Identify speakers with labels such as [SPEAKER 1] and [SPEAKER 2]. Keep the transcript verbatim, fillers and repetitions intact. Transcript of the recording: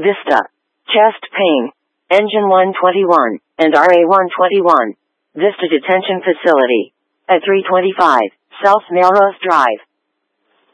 [SPEAKER 1] Vista. Chest pain. Engine one twenty-one, and R A one twenty-one. Vista Detention Facility. At three twenty-five, South Melrose Drive.